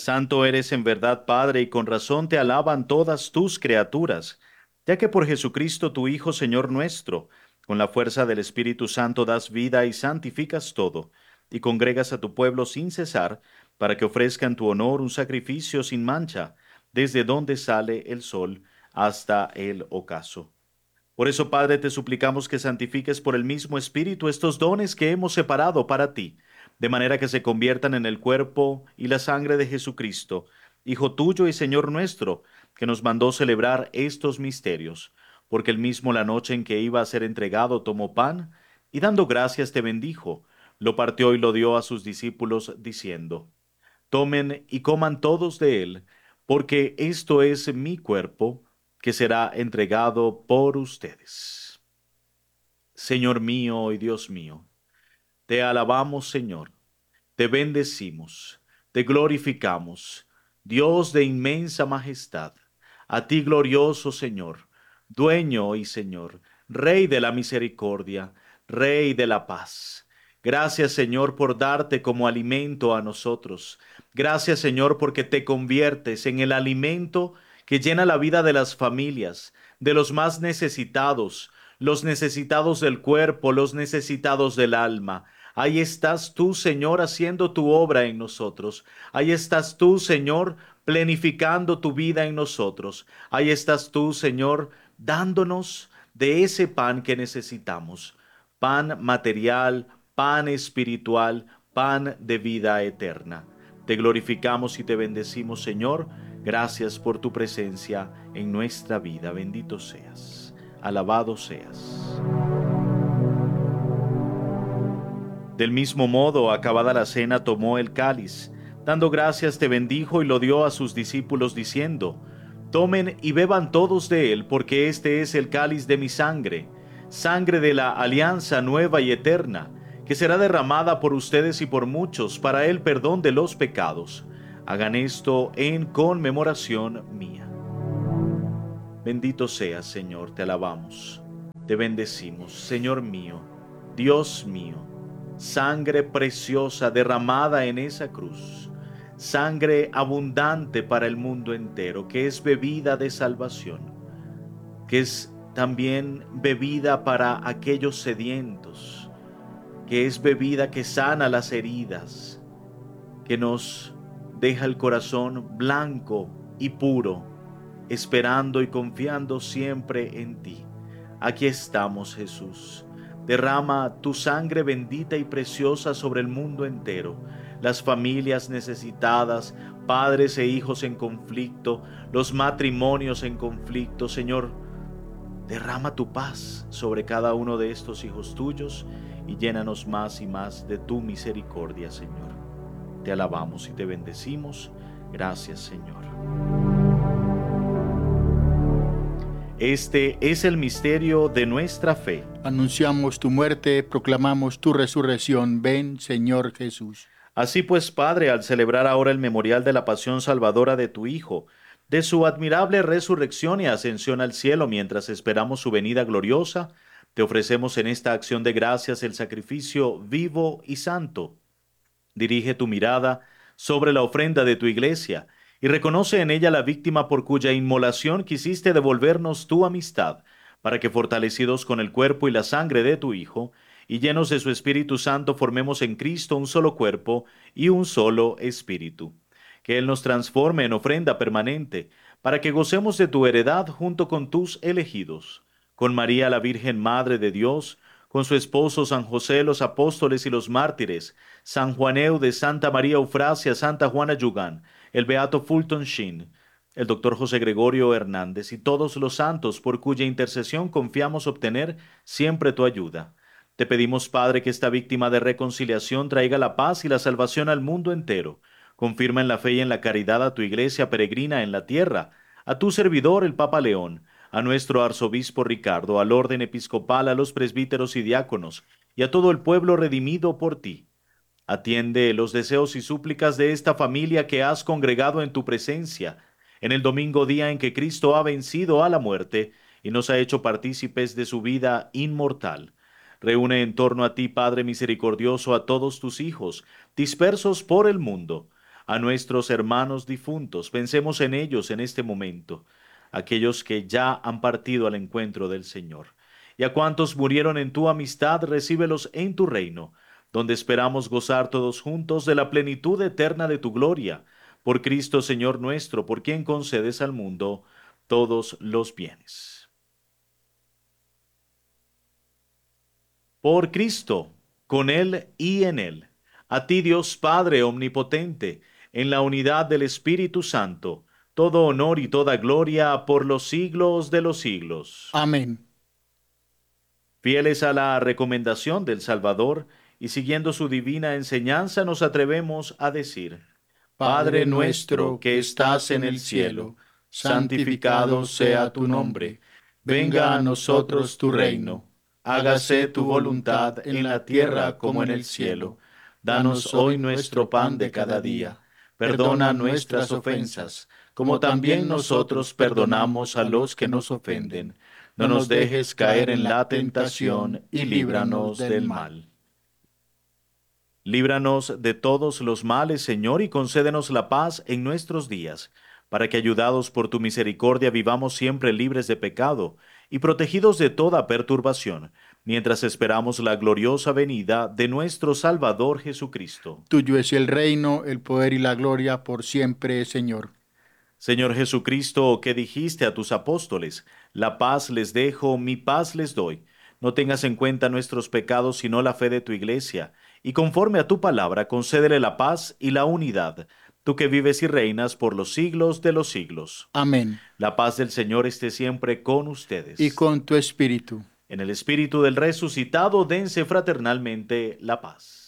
Santo eres en verdad, Padre, y con razón te alaban todas tus criaturas, ya que por Jesucristo tu Hijo, Señor nuestro, con la fuerza del Espíritu Santo das vida y santificas todo, y congregas a tu pueblo sin cesar, para que ofrezca en tu honor un sacrificio sin mancha, desde donde sale el sol hasta el ocaso. Por eso, Padre, te suplicamos que santifiques por el mismo Espíritu estos dones que hemos separado para ti, de manera que se conviertan en el cuerpo y la sangre de Jesucristo, Hijo tuyo y Señor nuestro, que nos mandó celebrar estos misterios, porque él mismo la noche en que iba a ser entregado tomó pan, y dando gracias te bendijo, lo partió y lo dio a sus discípulos, diciendo, Tomen y coman todos de él, porque esto es mi cuerpo, que será entregado por ustedes. Señor mío y Dios mío, te alabamos, Señor, te bendecimos, te glorificamos, Dios de inmensa majestad, a ti glorioso Señor, dueño y Señor, Rey de la misericordia, Rey de la paz. Gracias, Señor, por darte como alimento a nosotros. Gracias, Señor, porque te conviertes en el alimento que llena la vida de las familias, de los más necesitados, los necesitados del cuerpo, los necesitados del alma. Ahí estás tú, Señor, haciendo tu obra en nosotros. Ahí estás tú, Señor, plenificando tu vida en nosotros. Ahí estás tú, Señor, dándonos de ese pan que necesitamos. Pan material, pan espiritual, pan de vida eterna. Te glorificamos y te bendecimos, Señor. Gracias por tu presencia en nuestra vida. Bendito seas. Alabado seas. Del mismo modo, acabada la cena, tomó el cáliz, dando gracias te bendijo y lo dio a sus discípulos diciendo, Tomen y beban todos de él, porque este es el cáliz de mi sangre, sangre de la alianza nueva y eterna, que será derramada por ustedes y por muchos para el perdón de los pecados. Hagan esto en conmemoración mía. Bendito seas, Señor, te alabamos, te bendecimos, Señor mío, Dios mío, sangre preciosa derramada en esa cruz, sangre abundante para el mundo entero, que es bebida de salvación, que es también bebida para aquellos sedientos, que es bebida que sana las heridas, que nos deja el corazón blanco y puro, esperando y confiando siempre en ti. Aquí estamos, Jesús. Derrama tu sangre bendita y preciosa sobre el mundo entero, las familias necesitadas, padres e hijos en conflicto, los matrimonios en conflicto. Señor, derrama tu paz sobre cada uno de estos hijos tuyos y llénanos más y más de tu misericordia, Señor. Te alabamos y te bendecimos. Gracias, Señor. Este es el misterio de nuestra fe. Anunciamos tu muerte, proclamamos tu resurrección. Ven, Señor Jesús. Así pues, Padre, al celebrar ahora el memorial de la pasión salvadora de tu Hijo, de su admirable resurrección y ascensión al cielo mientras esperamos su venida gloriosa, te ofrecemos en esta acción de gracias el sacrificio vivo y santo. Dirige tu mirada sobre la ofrenda de tu iglesia y reconoce en ella la víctima por cuya inmolación quisiste devolvernos tu amistad, para que fortalecidos con el cuerpo y la sangre de tu Hijo, y llenos de su Espíritu Santo, formemos en Cristo un solo cuerpo y un solo espíritu. Que Él nos transforme en ofrenda permanente, para que gocemos de tu heredad junto con tus elegidos, con María la Virgen Madre de Dios, con su esposo San José, los apóstoles y los mártires, San Juan Eudes, Santa María Eufrasia, Santa Juana Yugán, el beato Fulton Sheen, el doctor José Gregorio Hernández y todos los santos por cuya intercesión confiamos obtener siempre tu ayuda. Te pedimos, Padre, que esta víctima de reconciliación traiga la paz y la salvación al mundo entero. Confirma en la fe y en la caridad a tu iglesia peregrina en la tierra, a tu servidor el Papa León, a nuestro arzobispo Ricardo, al orden episcopal, a los presbíteros y diáconos, y a todo el pueblo redimido por ti. Atiende los deseos y súplicas de esta familia que has congregado en tu presencia, en el domingo día en que Cristo ha vencido a la muerte y nos ha hecho partícipes de su vida inmortal. Reúne en torno a ti, Padre misericordioso, a todos tus hijos, dispersos por el mundo. a nuestros hermanos difuntos. Pensemos en ellos en este momento, aquellos que ya han partido al encuentro del Señor. Y a cuantos murieron en tu amistad, recíbelos en tu reino, donde esperamos gozar todos juntos de la plenitud eterna de tu gloria. Por Cristo Señor nuestro, por quien concedes al mundo todos los bienes. Por Cristo, con Él y en Él, a ti Dios Padre omnipotente, en la unidad del Espíritu Santo, todo honor y toda gloria por los siglos de los siglos. Amén. Fieles a la recomendación del Salvador y siguiendo su divina enseñanza, nos atrevemos a decir: Padre nuestro que estás en el cielo, santificado sea tu nombre. Venga a nosotros tu reino. Hágase tu voluntad en la tierra como en el cielo. Danos hoy nuestro pan de cada día. Perdona nuestras ofensas, como también nosotros perdonamos a los que nos ofenden. No nos dejes caer en la tentación y líbranos del mal. Líbranos de todos los males, Señor, y concédenos la paz en nuestros días, para que, ayudados por tu misericordia, vivamos siempre libres de pecado y protegidos de toda perturbación, mientras esperamos la gloriosa venida de nuestro Salvador Jesucristo. Tuyo es el reino, el poder y la gloria por siempre, Señor. Señor Jesucristo, que dijiste a tus apóstoles: la paz les dejo, mi paz les doy. No tengas en cuenta nuestros pecados, sino la fe de tu iglesia, y conforme a tu palabra, concédele la paz y la unidad, tú que vives y reinas por los siglos de los siglos. Amén. La paz del Señor esté siempre con ustedes. Y con tu espíritu. En el espíritu del resucitado, dense fraternalmente la paz.